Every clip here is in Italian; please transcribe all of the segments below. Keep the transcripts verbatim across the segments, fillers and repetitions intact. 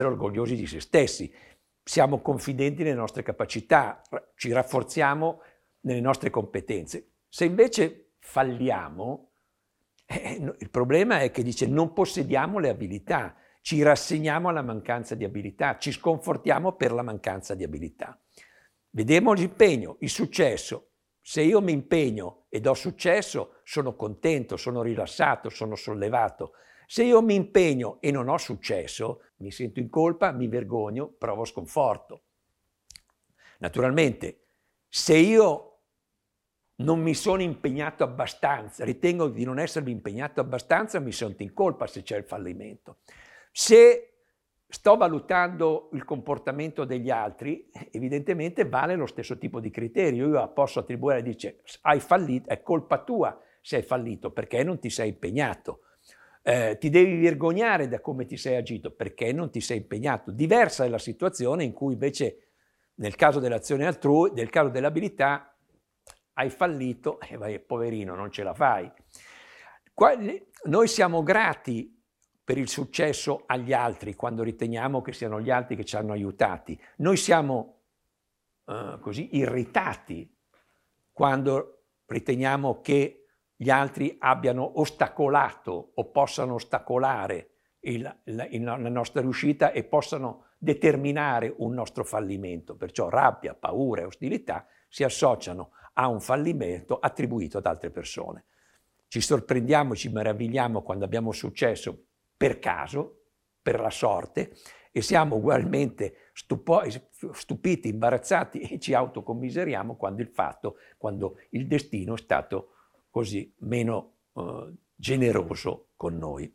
orgogliosi di se stessi, siamo confidenti nelle nostre capacità, ci rafforziamo nelle nostre competenze. Se invece falliamo, eh, il problema è che dice non possediamo le abilità, ci rassegniamo alla mancanza di abilità, ci sconfortiamo per la mancanza di abilità. Vediamo l'impegno, il successo. Se io mi impegno ed ho successo, sono contento, sono rilassato, sono sollevato. Se io mi impegno e non ho successo, mi sento in colpa, mi vergogno, provo sconforto. Naturalmente, se io non mi sono impegnato abbastanza, ritengo di non essermi impegnato abbastanza, mi sento in colpa se c'è il fallimento. Se sto valutando il comportamento degli altri, evidentemente vale lo stesso tipo di criterio. Io posso attribuire, dice, hai fallito, è colpa tua se hai fallito, perché non ti sei impegnato. Eh, ti devi vergognare da come ti sei agito, perché non ti sei impegnato. Diversa è la situazione in cui invece, nel caso dell'azione altrui, nel caso dell'abilità, hai fallito e vai, poverino, non ce la fai. Qua, noi siamo grati per il successo agli altri quando riteniamo che siano gli altri che ci hanno aiutati. Noi siamo eh, così irritati quando riteniamo che gli altri abbiano ostacolato o possano ostacolare il, la, il, la nostra riuscita e possano determinare un nostro fallimento. Perciò rabbia, paura e ostilità si associano a un fallimento attribuito ad altre persone. Ci sorprendiamo, ci meravigliamo quando abbiamo successo per caso, per la sorte, e siamo ugualmente stupo- stupiti, imbarazzati e ci autocommiseriamo quando il fatto, quando il destino è stato così meno eh, generoso con noi.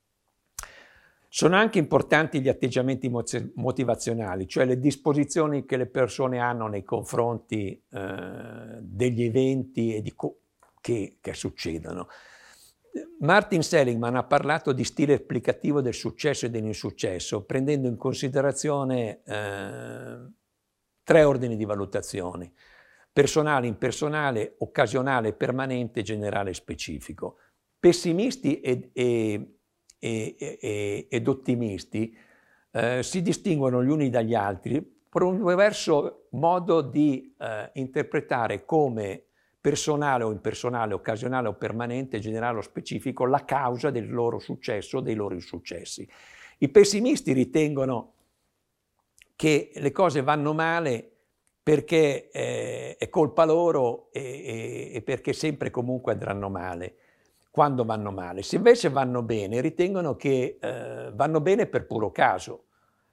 Sono anche importanti gli atteggiamenti motivazionali, cioè le disposizioni che le persone hanno nei confronti eh, degli eventi e di co- che, che succedono. Martin Seligman ha parlato di stile esplicativo del successo e dell'insuccesso, prendendo in considerazione eh, tre ordini di valutazioni: personale, impersonale, occasionale, permanente, generale e specifico. Pessimisti ed, e, e, e, ed ottimisti eh, si distinguono gli uni dagli altri per un diverso modo di eh, interpretare come personale o impersonale, occasionale o permanente, generale o specifico, la causa del loro successo o dei loro insuccessi. I pessimisti ritengono che le cose vanno male perché eh, è colpa loro e, e, e perché sempre e comunque andranno male, quando vanno male. Se invece vanno bene, ritengono che eh, vanno bene per puro caso.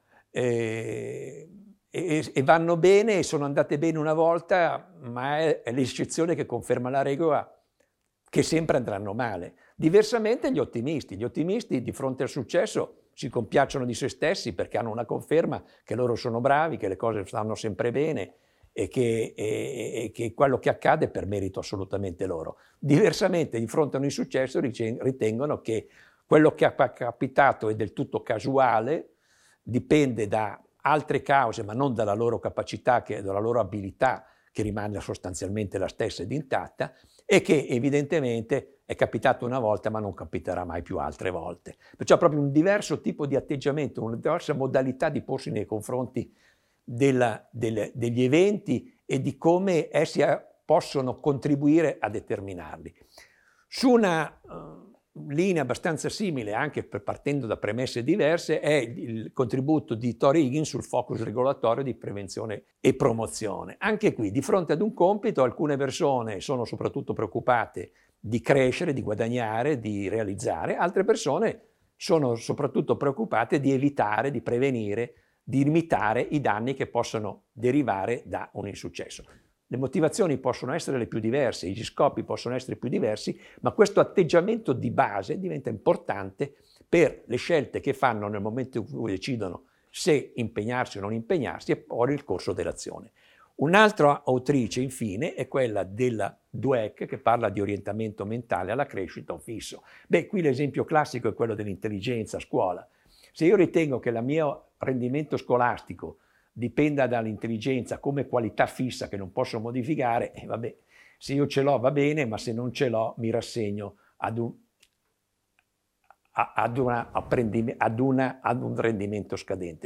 Eh, E, e vanno bene, sono andate bene una volta, ma è, è l'eccezione che conferma la regola che sempre andranno male. Diversamente gli ottimisti. Gli ottimisti di fronte al successo si compiacciono di se stessi perché hanno una conferma che loro sono bravi, che le cose stanno sempre bene e che, e, e che quello che accade è per merito assolutamente loro. Diversamente di fronte a un insuccesso ritengono che quello che è capitato è del tutto casuale, dipende da altre cause, ma non dalla loro capacità, che, dalla loro abilità, che rimane sostanzialmente la stessa ed intatta, e che evidentemente è capitato una volta, ma non capiterà mai più altre volte. Perciò proprio un diverso tipo di atteggiamento, una diversa modalità di porsi nei confronti della, delle, degli eventi e di come essi possono contribuire a determinarli. Su una uh, linea abbastanza simile, anche per, partendo da premesse diverse, è il contributo di Tori Higgins sul focus regolatorio di prevenzione e promozione. Anche qui, di fronte ad un compito, alcune persone sono soprattutto preoccupate di crescere, di guadagnare, di realizzare, altre persone sono soprattutto preoccupate di evitare, di prevenire, di limitare i danni che possono derivare da un insuccesso. Le motivazioni possono essere le più diverse, gli scopi possono essere più diversi, ma questo atteggiamento di base diventa importante per le scelte che fanno nel momento in cui decidono se impegnarsi o non impegnarsi e poi il corso dell'azione. Un'altra autrice, infine, è quella della Dweck, che parla di orientamento mentale alla crescita o fisso. Beh, qui l'esempio classico è quello dell'intelligenza a scuola. Se io ritengo che il mio rendimento scolastico dipenda dall'intelligenza come qualità fissa che non posso modificare, e vabbè, se io ce l'ho va bene, ma se non ce l'ho mi rassegno ad un, ad, una ad, una, ad un rendimento scadente.